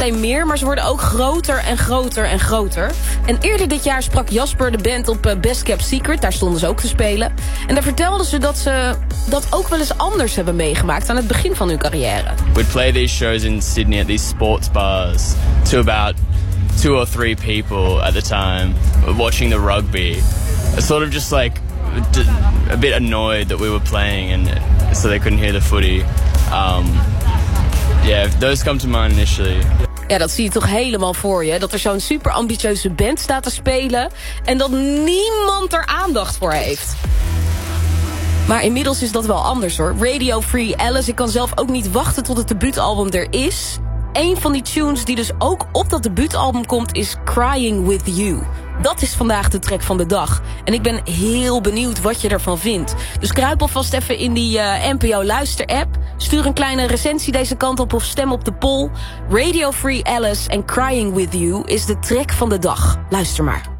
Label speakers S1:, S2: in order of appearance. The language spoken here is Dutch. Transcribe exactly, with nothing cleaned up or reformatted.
S1: alleen meer, maar ze worden ook groter en groter en groter. En eerder dit jaar sprak Jasper de band op uh, Best Kept Secret. Daar stonden ze ook te spelen. En daar vertelden ze dat ze dat ook wel eens anders hebben meegemaakt aan het begin van hun carrière.
S2: We'd play these shows in Sydney at these sports bars to about two or three people at the time watching the rugby. Sort of just like a bit annoyed that we were playing and so they couldn't hear the footy. Um, yeah, those come to mind initially.
S1: Ja, dat zie je toch helemaal voor je. Dat er zo'n super ambitieuze band staat te spelen en dat niemand er aandacht voor heeft. Maar inmiddels is dat wel anders hoor. Radio Free Alice, ik kan zelf ook niet wachten tot het debuutalbum er is. Een van die tunes die dus ook op dat debuutalbum komt is Crying With You. Dat is vandaag de track van de dag. En ik ben heel benieuwd wat je ervan vindt. Dus kruip alvast even in die uh, N P O Luister app. Stuur een kleine recensie deze kant op of stem op de poll. Radio Free Alice en Crying With You is de track van de dag. Luister maar.